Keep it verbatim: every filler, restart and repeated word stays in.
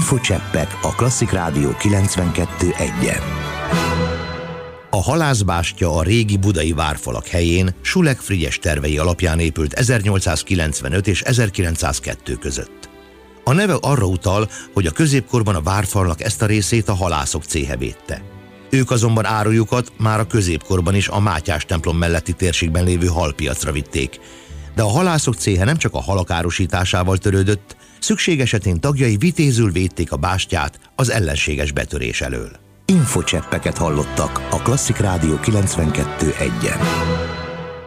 Infocseppek a Klasszik Rádió kilencvenkettő egyen. A halászbástya a régi budai várfalak helyén Sulek Frigyes tervei alapján épült ezernyolcszázkilencvenöt és ezerkilencszázkettő között. A neve arra utal, hogy a középkorban a várfalnak ezt a részét a halászok céhe védte. Ők azonban árujukat már a középkorban is a Mátyás templom melletti térségben lévő halpiacra vitték. De a halászok céhe nem csak a halak árusításával törődött, szükség esetén tagjai vitézül védték a bástyát az ellenséges betörés elől. Infocseppeket hallottak a Klasszik Rádió kilencvenkettő egyen.